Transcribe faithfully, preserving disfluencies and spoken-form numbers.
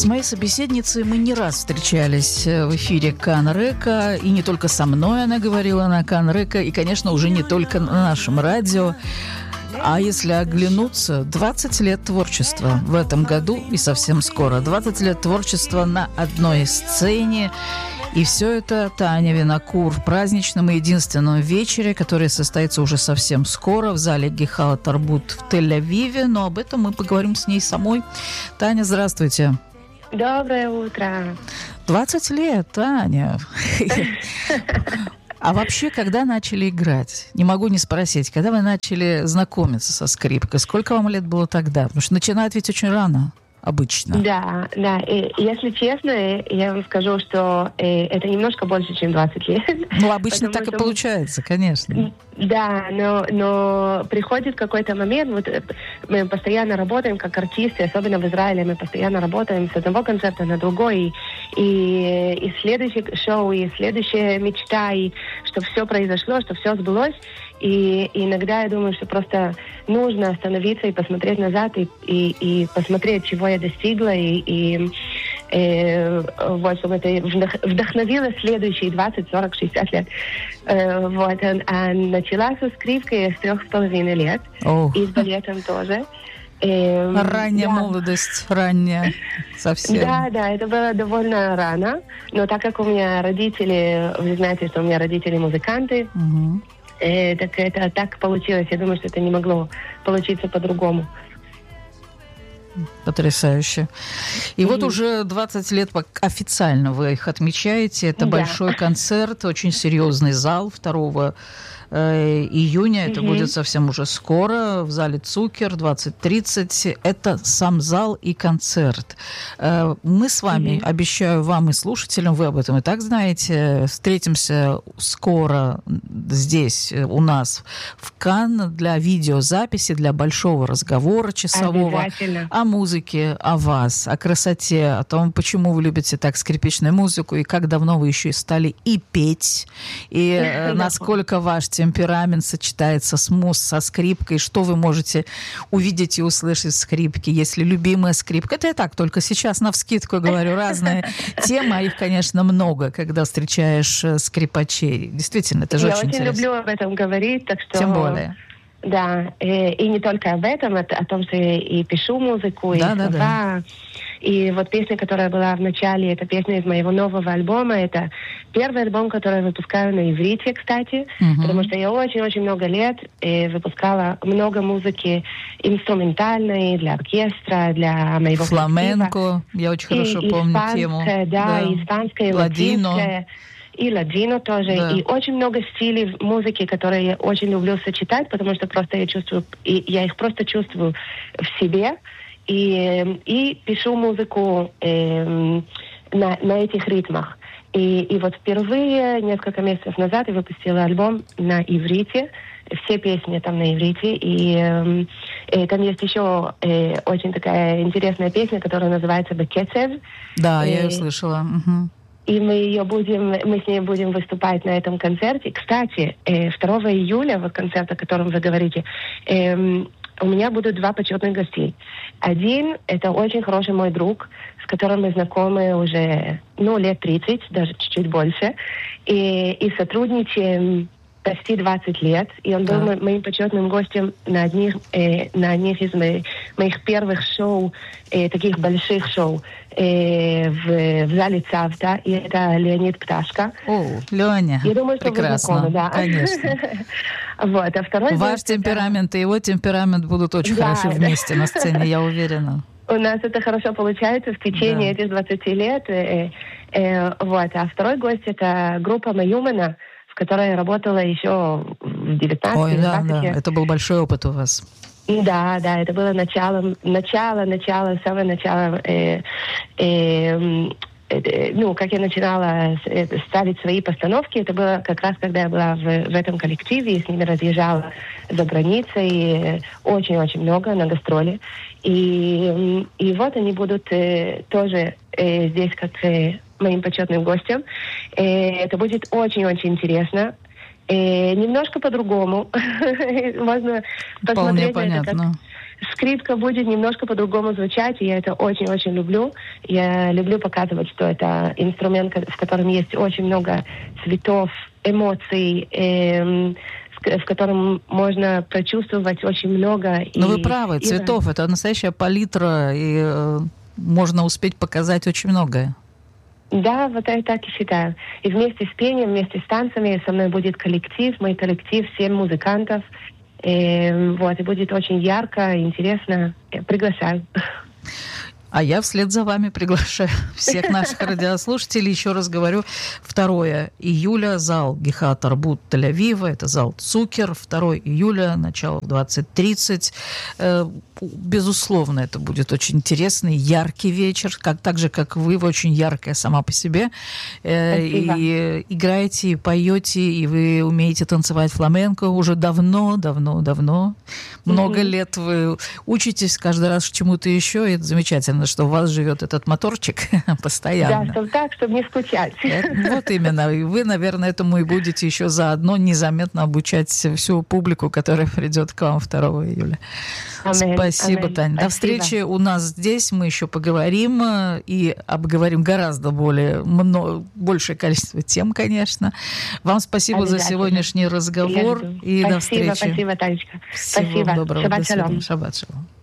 моей собеседницей мы не раз встречались в эфире Канрека, и не только со мной она говорила на Канрека, и, конечно, уже не только на нашем радио. А если оглянуться, двадцать лет творчества в этом году и совсем скоро. двадцать лет творчества на одной сцене. И все это Таня Винокур в праздничном и единственном вечере, который состоится уже совсем скоро в зале Гехала Тарбут в Тель-Авиве. Но об этом мы поговорим с ней самой. Таня, здравствуйте. Доброе утро. двадцать лет, Таня. А вообще, когда начали играть? Не могу не спросить. Когда вы начали знакомиться со скрипкой? Сколько вам лет было тогда? Потому что начинают ведь очень рано. Обычно. Да, да. И, если честно, я вам скажу, что э, это немножко больше, чем двадцать лет. Ну, обычно так и получается, конечно. Да, но, но приходит какой-то момент, вот мы постоянно работаем как артисты, особенно в Израиле, мы постоянно работаем с одного концерта на другой, и, и, и следующее шоу, и следующая мечта, и чтобы все произошло, чтобы все сбылось. И, и иногда я думаю, что просто нужно остановиться и посмотреть назад, и, и, и посмотреть, чего я достигла, и, и, и вот, чтобы это вдох, вдохновило следующие двадцать, сорок, шестьдесят лет. Э, вот, а, а начала со скрипкой с трех с половиной лет, oh. и с балетом тоже. Э, ранняя да. молодость, ранняя совсем. Да, да, это было довольно рано, но так как у меня родители, вы знаете, что у меня родители музыканты, uh-huh. Э, так это так получилось. Я думаю, что это не могло получиться по-другому. Потрясающе. И mm-hmm. вот уже двадцать лет официально вы их отмечаете. Это да. большой концерт, очень серьезный зал второго июня. Это mm-hmm. будет совсем уже скоро в зале Цукер двадцать тридцать. Это сам зал и концерт. Мы с вами, mm-hmm. обещаю вам и слушателям, вы об этом и так знаете, встретимся скоро здесь у нас в Канн для видеозаписи, для большого разговора часового о музыке, о вас, о красоте, о том, почему вы любите так скрипичную музыку и как давно вы еще и стали и петь, и насколько ваш темперамент сочетается с муз, со скрипкой, что вы можете увидеть и услышать в скрипке, если любимая скрипка. Это я так только сейчас навскидку говорю, разные темы, а их, конечно, много, когда встречаешь скрипачей. Действительно, это же я очень интересно. Я очень люблю об этом говорить, так что... Тем более. Да, и, и не только об этом, о, о том, что я и пишу музыку, да, и да, слова. Да. И вот песня, которая была в начале, это песня из моего нового альбома. Это первый альбом, который я выпускаю на иврите, кстати, uh-huh. потому что я очень-очень много лет и выпускала много музыки инструментальной для оркестра, для моего фламенко, коллектива. Я очень хорошо и, помню тему. Да, да, испанская, и ладино. латинская. И ладино тоже, да. И очень много стилей музыки, которые я очень люблю сочетать, потому что просто я чувствую, и я их просто чувствую в себе, и, и пишу музыку э, на, на этих ритмах. И, и вот впервые, несколько месяцев назад, я выпустила альбом на иврите, все песни там на иврите, и, э, и там есть еще э, очень такая интересная песня, которая называется «Бекецев». Да, э, я ее слышала. Угу. И мы ее будем, мы с ней будем выступать на этом концерте. Кстати, второго июля, вот концерт, о котором вы говорите, эм, у меня будут два почетных гостей. Один — это очень хороший мой друг, с которым мы знакомы уже, ну, лет тридцать, даже чуть-чуть больше, и, и сотрудничаем почти двадцать лет, и он был да. моим почетным гостем на одних, э, на одних из моих, моих первых шоу, э, таких больших шоу э, в, в зале Цавта, и это Леонид Пташка. О, Леня, я думаю, что прекрасно, вы знакомы, да. Конечно. Вот, а второй Ваш гость, темперамент это... и его темперамент будут очень да, хорошо вместе на сцене, я уверена. У нас это хорошо получается в течение да. этих двадцати лет. Э, э, вот, а второй гость — это группа Маюмена, в которой я работала еще в девятнадцать. Ой, да, да, это был большой опыт у вас. Да, да, это было началом, начало, начало, самое начало, э, э, э, ну, как я начинала ставить свои постановки, это было как раз, когда я была в, в этом коллективе, и с ними разъезжала за границей, очень-очень много на гастроли. И, и вот они будут э, тоже э, здесь как э, моим почетным гостем. Э, это будет очень-очень интересно. Э, немножко по-другому. Можно посмотреть на это как, скрипка будет немножко по-другому звучать, и я это очень-очень люблю. Я люблю показывать, что это инструмент, в котором есть очень много цветов, эмоций, эм, в котором можно прочувствовать очень много. Но вы правы, цветов, и... это настоящая палитра, и э, можно успеть показать очень многое. Да, вот я так и считаю. И вместе с пением, вместе с танцами со мной будет коллектив, мой коллектив, семь музыкантов. И, вот, и будет очень ярко, интересно. Я приглашаю. А я вслед за вами приглашаю всех наших радиослушателей. Еще раз говорю, второго июля зал Гиха Тарбут Тель-Авива, это зал Цукер, второго июля, начало в двадцать тридцать. Безусловно, это будет очень интересный, яркий вечер, как, так же, как вы, вы очень яркая сама по себе. Спасибо. И играете, и поете, и вы умеете танцевать фламенко уже давно, давно, давно. Много mm-hmm. лет вы учитесь каждый раз чему-то еще, и это замечательно, что у вас живет этот моторчик постоянно. Да, чтобы так, чтобы не скучать. Это, вот именно. И вы, наверное, этому и будете еще заодно незаметно обучать всю публику, которая придет к вам второго июля. Аминь. Спасибо, Аминь. Таня. Спасибо. До встречи у нас здесь. Мы еще поговорим и обговорим гораздо более много, большее количество тем, конечно. Вам спасибо за сегодняшний разговор. И спасибо, до встречи. Спасибо, Танечка. Всего Спасибо. доброго. Шаббат До свидания. шалом. Шаббат шалом.